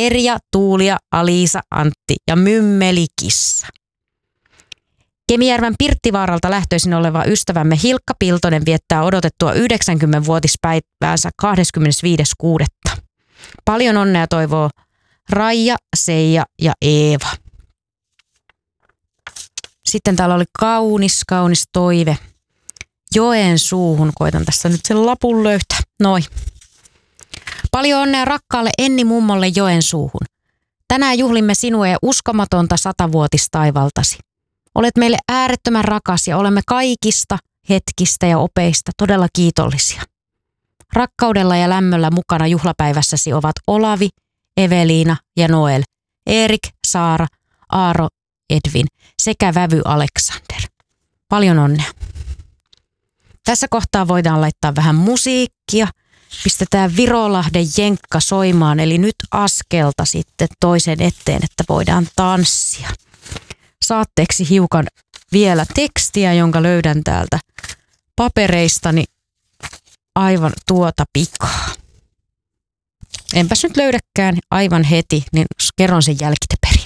Erja, Tuulia, Aliisa, Antti ja Mymmelikissa. Kemijärven Pirttivaaralta lähtöisin oleva ystävämme Hilkka Piltonen viettää odotettua 90-vuotispäiväänsä 25.6. Paljon onnea toivoo Raija, Seija ja Eeva. Sitten täällä oli kaunis toive. Joensuuhun. Koitan tässä nyt sen lapun löytää. Noi. Paljon onnea rakkaalle Enni mummolle Joensuuhun. Tänään juhlimme sinua ja uskomatonta 100-vuotistaivaltasi. Olet meille äärettömän rakas ja olemme kaikista hetkistä ja opeista todella kiitollisia. Rakkaudella ja lämmöllä mukana juhlapäivässäsi ovat Olavi, Eveliina ja Noel, Erik, Saara, Aaro, Edvin sekä vävy Aleksander. Paljon onnea. Tässä kohtaa voidaan laittaa vähän musiikkia. Pistetään Virolahden jenkka soimaan, eli nyt askelta sitten toisen eteen, että voidaan tanssia. Saatteeksi hiukan vielä tekstiä, jonka löydän täältä papereistani aivan tuota pikaa. Enpäs nyt löydäkään aivan heti, niin kerron sen jälkiperin.